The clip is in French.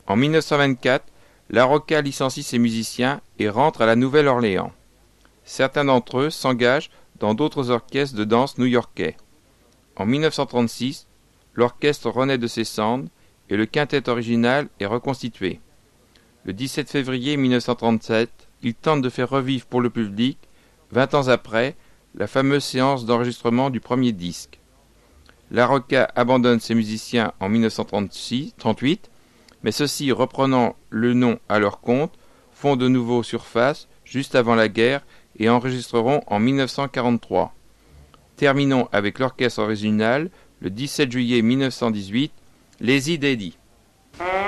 En 1924, La Rocca licencie ses musiciens et rentre à la Nouvelle-Orléans. Certains d'entre eux s'engagent dans d'autres orchestres de danse new-yorkais. En 1936, l'orchestre renaît de ses cendres et le quintet original est reconstitué. Le 17 février 1937, il tente de faire revivre pour le public, 20 ans après, la fameuse séance d'enregistrement du premier disque. La Rocca abandonne ses musiciens en 1938, mais ceux-ci, reprenant le nom à leur compte, font de nouveau surface juste avant la guerre et enregistreront en 1943. Terminons avec l'orchestre original le 17 juillet 1918, Lazy Daddy.